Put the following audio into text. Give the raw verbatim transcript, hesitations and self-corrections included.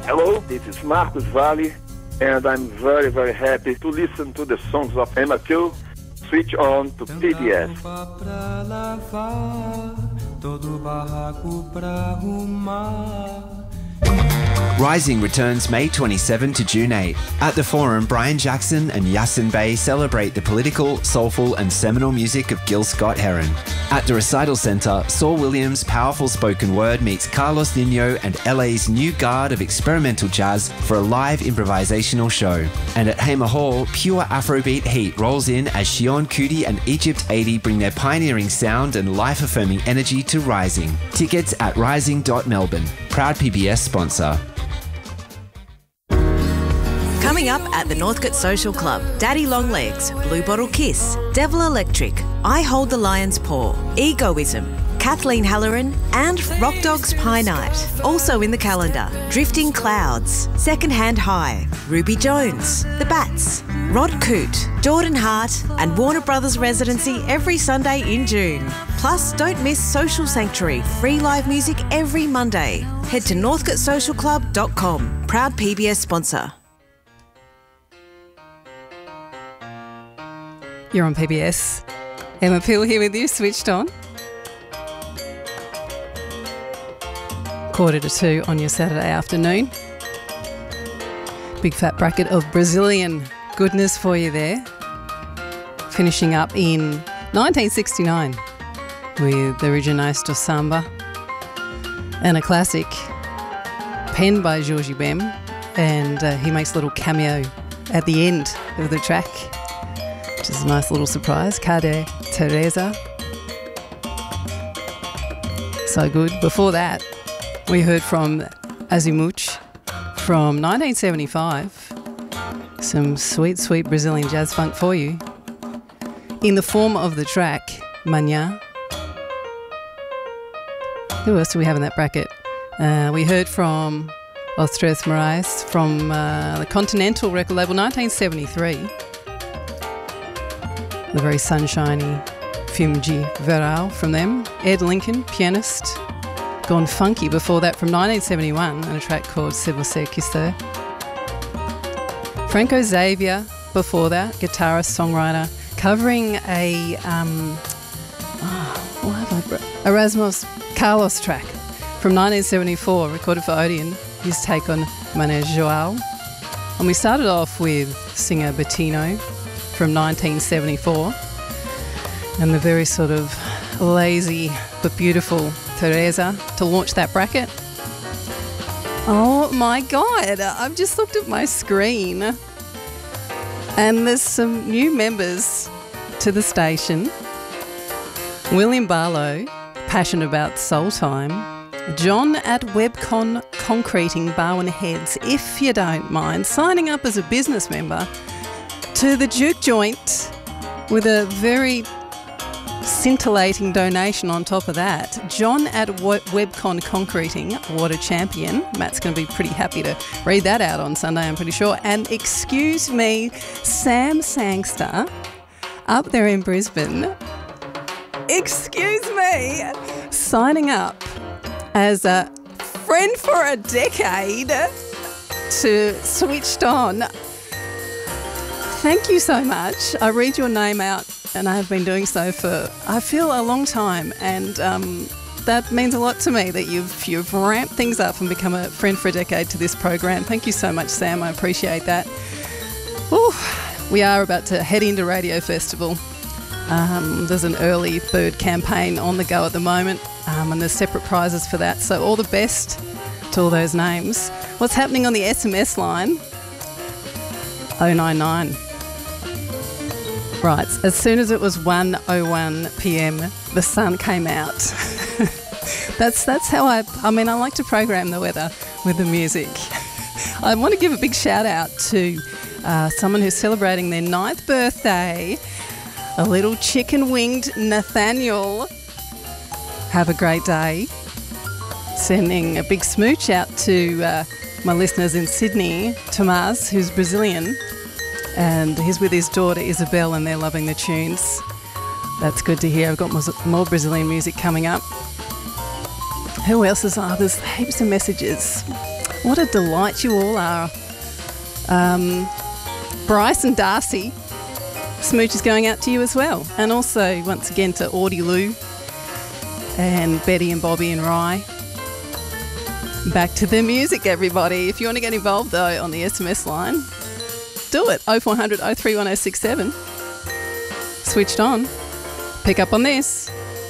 Hello, this is Marcos Valle, and I'm very, very happy to listen to the songs of Emma Q. Switch on to P B S. Rising returns May twenty-seventh to June eighth. At the Forum, Brian Jackson and Yasin Bey celebrate the political, soulful and seminal music of Gil Scott-Heron. At the Recital Centre, Saul Williams' powerful spoken word meets Carlos Nino and L A's new guard of experimental jazz for a live improvisational show. And at Hamer Hall, pure Afrobeat heat rolls in as Shion Kuti and Egypt eighty bring their pioneering sound and life-affirming energy to Rising. Tickets at rising dot melbourne. Proud P B S sponsor. Coming up at the Northcote Social Club, Daddy Longlegs, Blue Bottle Kiss, Devil Electric, I Hold the Lion's Paw, Egoism, Kathleen Halloran and Rock Dogs Pie Night. Also in the calendar, Drifting Clouds, Second Hand High, Ruby Jones, The Bats, Rod Coote, Jordan Hart and Warner Brothers Residency every Sunday in June. Plus, don't miss Social Sanctuary, free live music every Monday. Head to northcote social club dot com. Proud P B S sponsor. You're on P B S. Emma Peel here with you, switched on. Quarter to two on your Saturday afternoon. Big fat bracket of Brazilian goodness for you there. Finishing up in nineteen sixty-nine with Originais do Samba and a classic penned by Jorge Ben, and uh, he makes a little cameo at the end of the track, which is a nice little surprise. Cadê Teresa? So good. Before that, we heard from Azimuth from nineteen seventy-five. Some sweet, sweet Brazilian jazz funk for you in the form of the track Manhã. Who else do we have in that bracket? Uh, we heard from Os Tres Morais from uh, the Continental record label, nineteen seventy-three. The very sunshiny Filme de Verão from them. Ed Lincoln, pianist, gone funky before that from nineteen seventy-one, and a track called Se Você Quiser. Franco Xavier before that, guitarist, songwriter, covering a um, oh, what have I, Erasmus Carlos track from nineteen seventy-four, recorded for Odeon, his take on Mané João. And we started off with singer Bettino from nineteen seventy-four, and the very sort of lazy but beautiful Teresa to launch that bracket. Oh my God, I've just looked at my screen and there's some new members to the station. William Barlow, passionate about soul time. John at Webcon Concreting, Barwon Heads, if you don't mind, signing up as a business member to the Duke Joint with a very scintillating donation on top of that. John at Webcon Concreting, what a champion. Matt's going to be pretty happy to read that out on Sunday, I'm pretty sure. And excuse me, Sam Sangster up there in Brisbane, excuse me, signing up as a friend for a decade to Switched On. Thank you so much. I read your name out, and I have been doing so for, I feel, a long time, and um, that means a lot to me that you've you've ramped things up and become a friend for a decade to this program. Thank you so much, Sam. I appreciate that. Ooh, we are about to head into Radio Festival. Um, there's an early bird campaign on the go at the moment, um, and there's separate prizes for that. So all the best to all those names. What's happening on the S M S line? oh nine nine. Right, as soon as it was one oh one p.m, the sun came out. that's that's how I, I mean, I like to program the weather with the music. I want to give a big shout out to uh, someone who's celebrating their ninth birthday, a little chicken-winged Nathaniel. Have a great day. Sending a big smooch out to uh, my listeners in Sydney, Tomás, who's Brazilian, and he's with his daughter Isabel, and they're loving the tunes. That's good to hear. I've got more Brazilian music coming up. Who else is? Oh, there's heaps of messages. What a delight you all are. Um, Bryce and Darcy, smooch is going out to you as well. And also, once again, to Audie Lou and Betty and Bobby and Rye. Back to the music, everybody. If you want to get involved, though, on the S M S line, do it. oh four hundred, oh three one oh six seven. Switched on. Pick up on this.